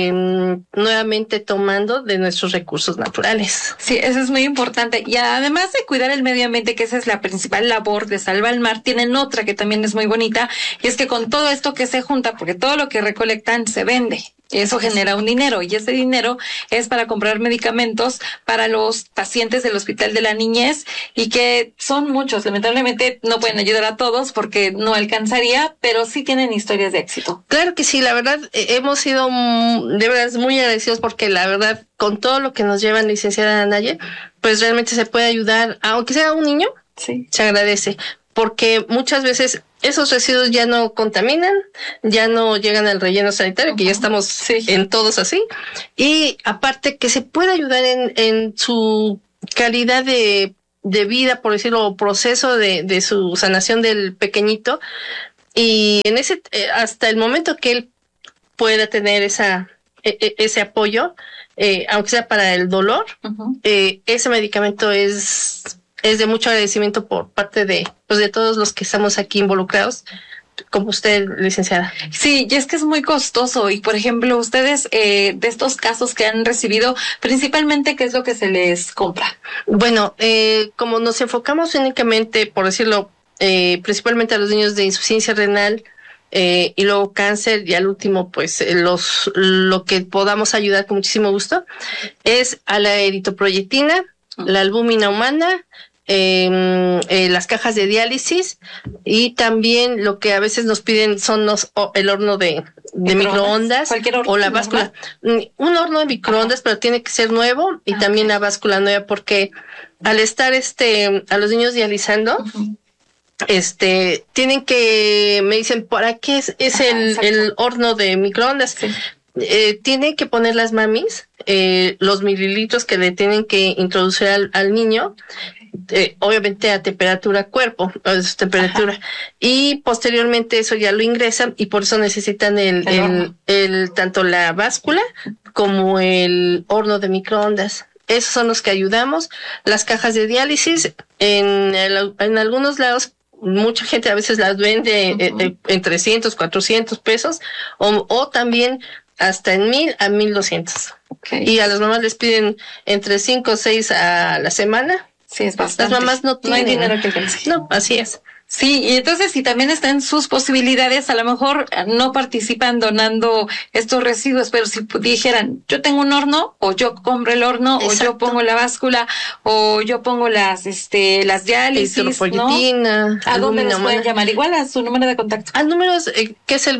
nuevamente tomando de nuestros recursos naturales. Sí, eso es muy importante. Y además de cuidar el medio ambiente, que esa es la principal labor de Salva el Mar, tienen otra que también es muy bonita, y es que con todo esto que se junta, porque todo lo que recolectan se vende, eso genera un dinero, y ese dinero es para comprar medicamentos para los pacientes del Hospital de la Niñez, y que son muchos. Lamentablemente no pueden ayudar a todos porque no alcanzaría, pero sí tienen historias de éxito. Claro que sí, la verdad, hemos sido de verdad muy agradecidos porque la verdad, con todo lo que nos llevan, licenciada Naye, pues realmente se puede ayudar, aunque sea un niño, se agradece, porque muchas veces esos residuos ya no contaminan, ya no llegan al relleno sanitario, que ya estamos en todos así, y aparte que se puede ayudar en su calidad de vida, por decirlo, o proceso de su sanación del pequeñito, y en hasta el momento que él pueda tener ese apoyo, aunque sea para el dolor, ese medicamento es de mucho agradecimiento por parte de todos los que estamos aquí involucrados, como usted, licenciada. Sí, y es que es muy costoso. Y por ejemplo, ustedes, de estos casos que han recibido, principalmente, ¿qué es lo que se les compra? Bueno, como nos enfocamos únicamente, por decirlo, principalmente a los niños de insuficiencia renal, y luego cáncer, y al último pues lo que podamos ayudar con muchísimo gusto es a la eritropoyetina, la albúmina humana, las cajas de diálisis, y también lo que a veces nos piden son el horno de microondas o la báscula. Un horno de microondas, pero tiene que ser nuevo, y también la báscula nueva, porque al estar a los niños dializando, tienen que, me dicen, ¿para qué es el horno de microondas? Tienen que poner las mamis los mililitros que le tienen que introducir al niño, obviamente a temperatura cuerpo, a su temperatura, y posteriormente eso ya lo ingresan, y por eso necesitan tanto la báscula como el horno de microondas. esos son los que ayudamos. Las cajas de diálisis, en algunos lados, mucha gente a veces las vende en 300, 400 pesos, o también hasta en 1,000 a 1,200. Okay. Y a las mamás les piden entre 5 o 6 a la semana. Sí, es bastante. Las mamás no tienen dinero que alcance. No, así es. Sí, y entonces si también está en sus posibilidades, a lo mejor no participan donando estos residuos, pero si dijeran, yo tengo un horno, o yo compro el horno, exacto, o yo pongo la báscula, o yo pongo las diálisis, ¿no? ¿A dónde nos pueden llamar? Igual a su número de contacto. Al número que es el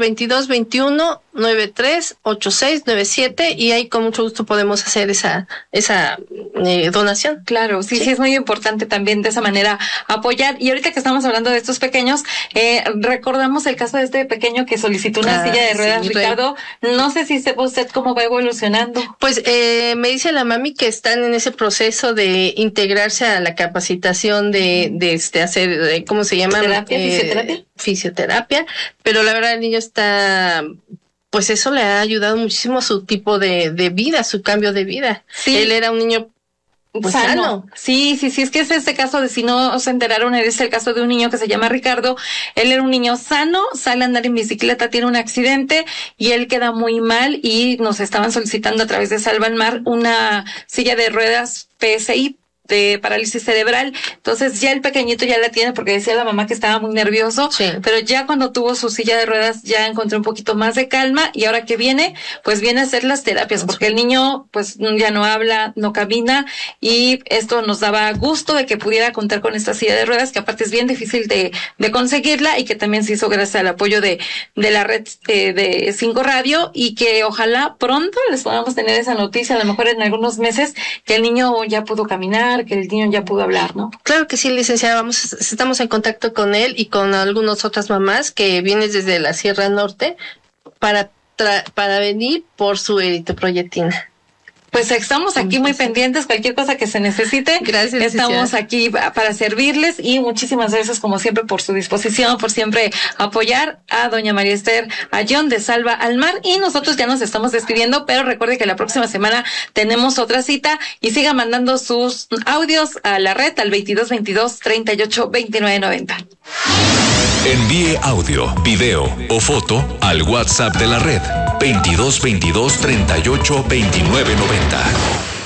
2221-938697, y ahí con mucho gusto podemos hacer esa donación. Claro, sí, es muy importante también de esa manera apoyar. Y ahorita que estamos hablando de estos pequeños, recordamos el caso de este pequeño que solicitó una silla de ruedas, Ricardo. No sé si sepa usted cómo va evolucionando. Pues me dice la mami que están en ese proceso de integrarse a la capacitación de hacer, ¿cómo se llama? Fisioterapia, pero la verdad el niño está, pues eso le ha ayudado muchísimo a su tipo de vida, su cambio de vida. Sí. Él era un niño pues sano. Sí, es que es este caso de, si no se enteraron, es el caso de un niño que se llama Ricardo. Él era un niño sano, sale a andar en bicicleta, tiene un accidente y él queda muy mal, y nos estaban solicitando a través de Salva al Mar una silla de ruedas PSI, de parálisis cerebral. Entonces ya el pequeñito ya la tiene, porque decía la mamá que estaba muy nervioso, sí, pero ya cuando tuvo su silla de ruedas ya encontró un poquito más de calma, y ahora que viene, pues viene a hacer las terapias, porque el niño pues ya no habla, no camina, y esto nos daba gusto de que pudiera contar con esta silla de ruedas, que aparte es bien difícil de conseguirla, y que también se hizo gracias al apoyo de la red de 5 Radio, y que ojalá pronto les podamos tener esa noticia, a lo mejor en algunos meses, que el niño ya pudo caminar, que el niño ya pudo hablar, ¿no? Claro que sí, licenciada, estamos en contacto con él y con algunas otras mamás que vienen desde la Sierra Norte para venir por su eritropoyetina. Pues estamos aquí muy pendientes, cualquier cosa que se necesite. Gracias. Estamos aquí para servirles, y muchísimas gracias como siempre por su disposición, por siempre apoyar a doña María Esther Ayón de Salva al Mar. Y nosotros ya nos estamos despidiendo, pero recuerde que la próxima semana tenemos otra cita, y siga mandando sus audios a la red al 2222-382990. Envíe audio, video o foto al WhatsApp de la red 2222-382990.